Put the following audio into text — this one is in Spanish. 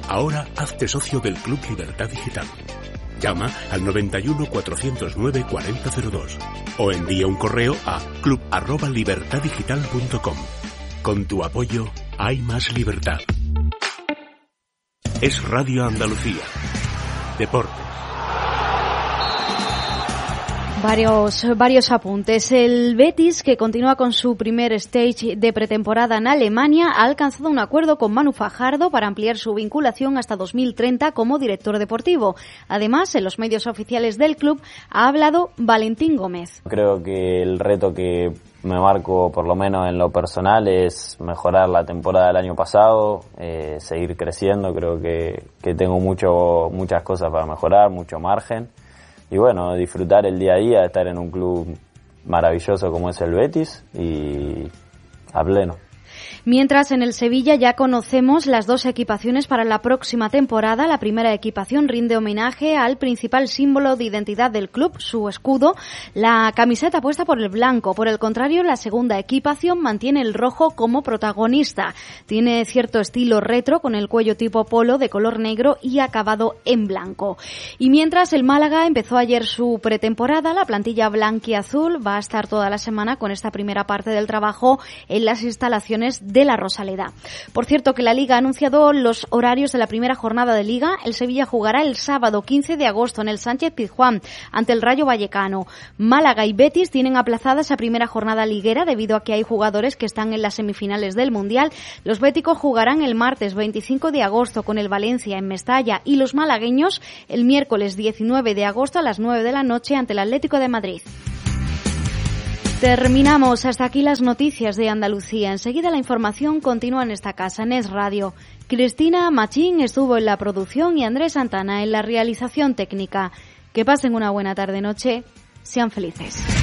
Ahora hazte socio del Club Libertad Digital. Llama al 91 409 4002 o envía un correo a club@libertaddigital.com. Con tu apoyo hay más libertad. Es Radio Andalucía. Deportes. Varios apuntes. El Betis, que continúa con su primer stage de pretemporada en Alemania, ha alcanzado un acuerdo con Manu Fajardo para ampliar su vinculación hasta 2030 como director deportivo. Además, en los medios oficiales del club ha hablado Valentín Gómez. Creo que el reto que me marco, por lo menos en lo personal, es mejorar la temporada del año pasado, seguir creciendo. Creo que tengo muchas cosas para mejorar, mucho margen. Y bueno, disfrutar el día a día, estar en un club maravilloso como es el Betis y a pleno. Mientras, en el Sevilla ya conocemos las dos equipaciones para la próxima temporada. La primera equipación rinde homenaje al principal símbolo de identidad del club, su escudo, la camiseta puesta por el blanco. Por el contrario, la segunda equipación mantiene el rojo como protagonista. Tiene cierto estilo retro, con el cuello tipo polo de color negro y acabado en blanco. Y mientras, el Málaga empezó ayer su pretemporada, la plantilla blanquiazul va a estar toda la semana con esta primera parte del trabajo en las instalaciones de la Rosaleda. Por cierto, que la Liga ha anunciado los horarios de la primera jornada de Liga. El Sevilla jugará el sábado 15 de agosto en el Sánchez-Pizjuán ante el Rayo Vallecano. Málaga y Betis tienen aplazada esa primera jornada liguera debido a que hay jugadores que están en las semifinales del Mundial. Los béticos jugarán el martes 25 de agosto con el Valencia en Mestalla y los malagueños el miércoles 19 de agosto a las 9 de la noche ante el Atlético de Madrid. Terminamos. Hasta aquí las noticias de Andalucía. Enseguida la información continúa en esta casa, en Es Radio. Cristina Machín estuvo en la producción y Andrés Santana en la realización técnica. Que pasen una buena tarde-noche. Sean felices.